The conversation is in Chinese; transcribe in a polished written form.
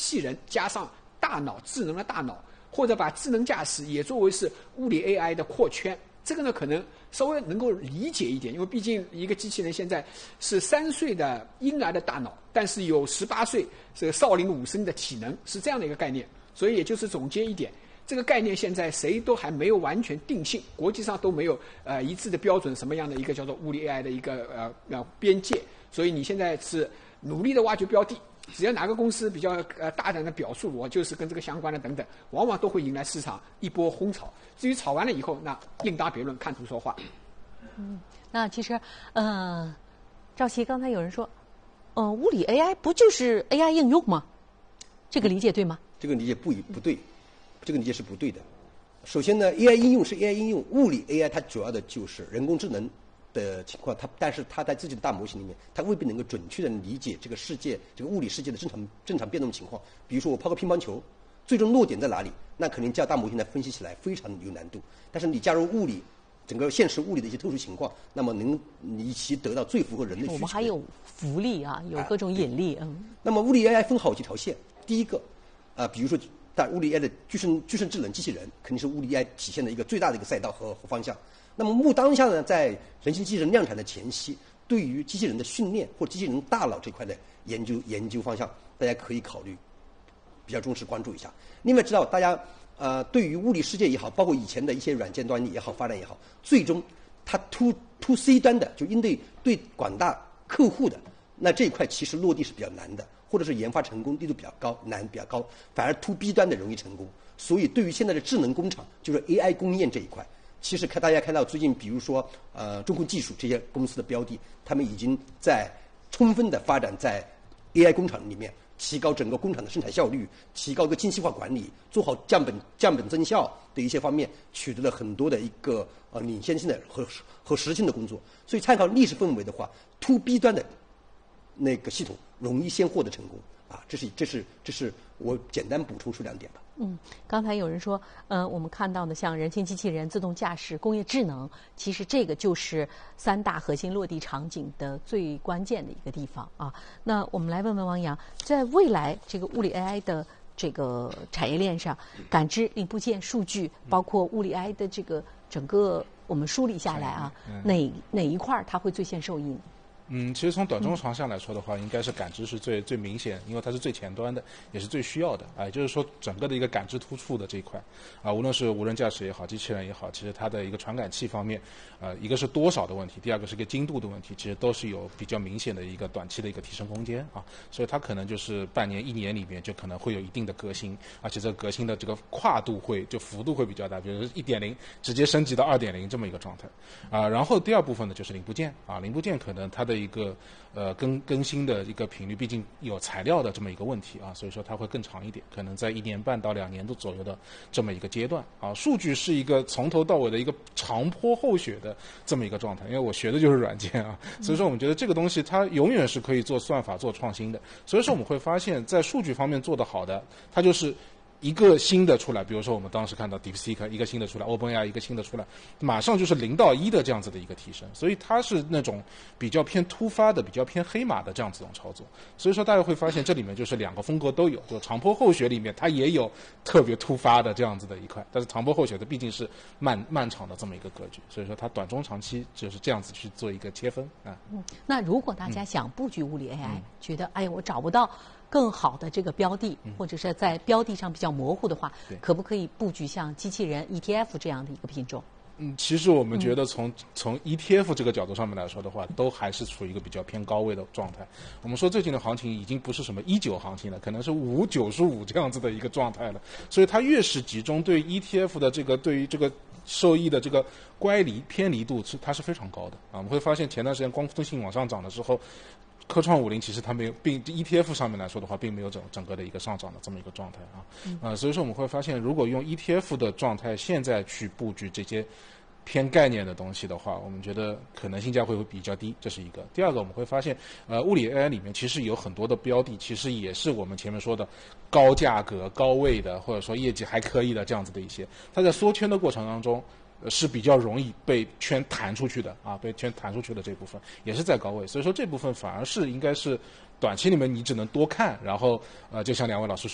器人加上大脑，智能的大脑，或者把智能驾驶也作为是物理 AI 的扩圈。这个呢，可能稍微能够理解一点，因为毕竟一个机器人现在是3岁的婴儿的大脑，但是有18岁这个少林武僧的体能，是这样的一个概念。所以也就是总结一点，这个概念现在谁都还没有完全定性，国际上都没有一致的标准，什么样的一个叫做物理 AI 的一个边界。所以你现在是努力的挖掘标的，只要哪个公司比较大胆的表述我就是跟这个相关的等等，往往都会迎来市场一波轰炒。至于炒完了以后，那另当别论，看图说话。 那其实赵琦刚才有人说，物理 AI 不就是 AI 应用吗？这个理解对吗？ 这个理解不对，这个理解是不对的。首先呢 ，AI 应用是 AI 应用，物理 AI 它主要的就是人工智能的情况，但是它在自己的大模型里面，它未必能够准确的理解这个世界、这个物理世界的正常变动情况。比如说我抛个乒乓球，最终落点在哪里，那肯定叫大模型来分析起来非常有难度。但是你加入物理，整个现实物理的一些特殊情况，那么能一起得到最符合人类需求。 我们还有浮力啊，有各种引力。 那么物理 AI 分好几条线，第一个比如说在物理 AI 的具身智能机器人，肯定是物理 AI 体现的一个最大的一个赛道和方向。那么当下呢，在人形机器人量产的前夕，对于机器人的训练或机器人大脑这块的研究方向，大家可以考虑比较重视关注一下。另外知道大家对于物理世界也好，包括以前的一些软件端也好发展也好，最终它 to C 端的就应对广大客户的那这一块其实落地是比较难的，或者是研发成功力度比较高，难比较高，反而 to B 端的容易成功。所以对于现在的智能工厂，就是 AI 工业这一块，其实大家看到最近比如说中控技术这些公司的标的，他们已经在充分的发展在 AI 工厂里面，提高整个工厂的生产效率，提高一个精细化管理，做好降本增效的一些方面，取得了很多的一个领先性的和实性的工作。所以参考历史氛围的话 ，to B 端的那个系统容易先获得成功啊，这是我简单补充出2点吧。 刚才有人说，我们看到的像人形机器人、自动驾驶、工业智能，其实这个就是3大核心落地场景的最关键的一个地方啊。那我们来问问王洋，在未来这个物理 AI 的这个产业链上，感知、零部件、数据，包括物理 AI 的这个整个我们梳理下来啊，哪一块它会最先受益？ 其实从短中长项来说的话，应该是感知是最明显，因为它是最前端的，也是最需要的。就是说整个的一个感知突触的这一块无论是无人驾驶也好，机器人也好，其实它的一个传感器方面，一个是多少的问题，第二个是一个精度的问题，其实都是有比较明显的一个短期的一个提升空间所以它可能就是半年、1年里面就可能会有一定的革新，而且这个革新的这个跨度幅度会比较大，比如说1.0直接升级到2.0这么一个状态然后第二部分呢就是零部件零部件可能它的一个更新的一个频率，毕竟有材料的这么一个问题所以说它会更长一点，可能在1年半到2年左右的这么一个阶段数据是一个从头到尾的一个长坡厚雪的这么一个状态，因为我学的就是软件所以说我们觉得这个东西它永远是可以做算法做创新的，所以说我们会发现在数据方面做得好的，它就是一个新的出来，比如说我们当时看到 DeepSeek 一个新的出来 ，OpenAI 一个新的出来，马上就是0到1的这样子的一个提升，所以它是那种比较偏突发的、比较偏黑马的这样子一种操作。所以说大家会发现这里面就是2个风格都有，就长坡厚雪里面它也有特别突发的这样子的一块，但是长坡厚雪的毕竟是漫长的这么一个格局，所以说它短中长期就是这样子去做一个切分那如果大家想布局物理 AI，觉得我找不到更好的这个标的，或者是在标的上比较模糊的话，可不可以布局像机器人 ETF 这样的一个品种？ 其实我们觉得从 ETF 这个角度上面来说的话，都还是处于一个比较偏高位的状态。我们说最近的行情已经不是什么19行情了，可能是595这样子的一个状态了。所以它越是集中对 ETF 的对于这个受益的这个偏离度它是非常高的我们会发现前段时间光伏性往上涨的时候，科创50其实它没有，并 ETF 上面来说的话，并没有整个的一个上涨的这么一个状态所以说我们会发现，如果用 ETF 的状态现在去布局这些偏概念的东西的话，我们觉得可能性价会比较低，这是一个。第二个，我们会发现，物理 AI 里面其实有很多的标的，其实也是我们前面说的高价格、高位的，或者说业绩还可以的这样子的一些，它在缩圈的过程当中。是比较容易被圈弹出去的被圈弹出去的这部分也是在高位，所以说这部分反而是应该是短期里面你只能多看，然后就像2位老师